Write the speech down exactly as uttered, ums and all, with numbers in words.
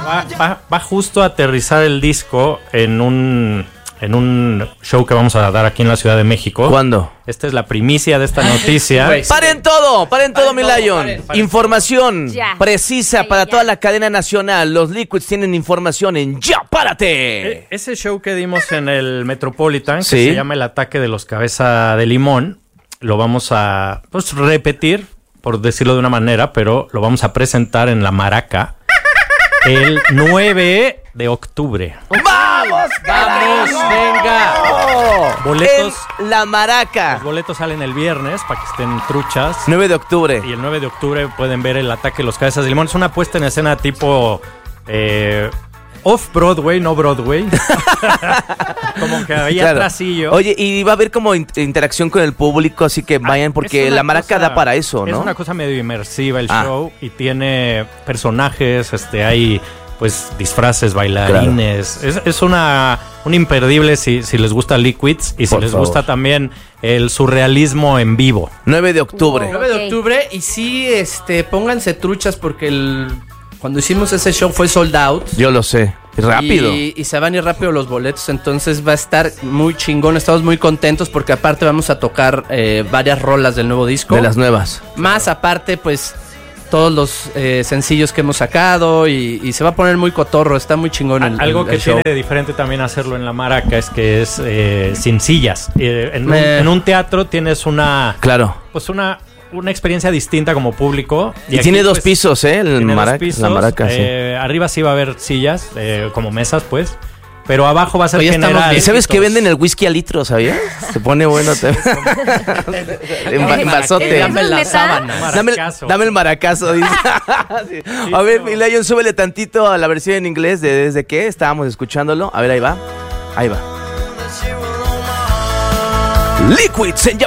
Va, va, va justo a aterrizar el disco en un, en un show que vamos a dar aquí en la Ciudad de México. ¿Cuándo? Esta es la primicia de esta noticia. Güey, sí. Paren todo, paren todo, Paren mi todo, Lion. paren, paren. Información Ya. precisa Ya, ya, para ya. toda la cadena nacional. Los Liquids tienen información en Ya Párate. E- ese show que dimos en el Metropolitan, que Sí. se llama El Ataque de los Cabeza de Limón, lo vamos a pues, repetir, por decirlo de una manera, pero lo vamos a presentar en La Maraca el nueve de octubre. ¡Vamos! ¡Vamos, venga! Boletos, En La Maraca. los boletos salen el viernes para que estén truchas. nueve de octubre. Y el nueve de octubre pueden ver El Ataque de los Cabezas de Limón. Es una puesta en escena tipo eh, off-Broadway, no Broadway. Como que había Claro. trasillo. Oye, y va a haber como in- interacción con el público, así que vayan, porque Es una La Maraca cosa- da para eso, Es ¿no? una cosa medio inmersiva el Ah. show y tiene personajes, este, hay pues disfraces, bailarines. Es, es una un imperdible si, si les gusta Liquids y si Por les favor. gusta también el surrealismo en vivo. nueve de octubre. Wow. nueve de Ok. octubre y sí, este, pónganse truchas porque el, cuando hicimos ese show fue sold out. Yo lo sé. Rápido. Y, y se van a ir rápido los boletos, entonces va a estar muy chingón. Estamos muy contentos porque aparte vamos a tocar eh, varias rolas del nuevo disco. De las nuevas. Más aparte, pues, todos los eh, sencillos que hemos sacado y, y se va a poner muy cotorro, está muy chingón el, Algo el- que el show. tiene de diferente también hacerlo en La Maraca es que es eh, sin sillas. Eh, en, un, Eh. en un teatro tienes una Claro. pues una, una experiencia distinta como público. Y, aquí, tiene dos pues, pisos, ¿eh? El Tiene dos Maraca, pisos, La Maraca, sí. eh, arriba sí va a haber sillas, eh, como mesas, pues. Pero abajo va a ser Oye, estamos general. ¿Y sabes que Entonces, venden el whisky a litro, sabías? Se pone bueno. Te... en, va- en vasote. Dame la ¿Neta? sábana. Dame, Maracazo. dame el maracazo, dice. Sí. A ver, mi Lion, súbele tantito a la versión en inglés de ¿Desde qué? Estábamos escuchándolo. A ver, ahí va. Ahí va. Liquids en Ya